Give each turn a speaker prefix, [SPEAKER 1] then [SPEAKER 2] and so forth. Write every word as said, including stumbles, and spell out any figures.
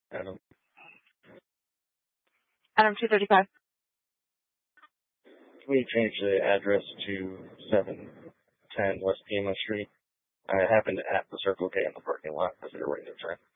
[SPEAKER 1] Adam.
[SPEAKER 2] Adam two thirty-five.
[SPEAKER 1] Can we change the address to seven ten West Pima Street? I happened at the Circle K in the parking lot as they were waiting their turn.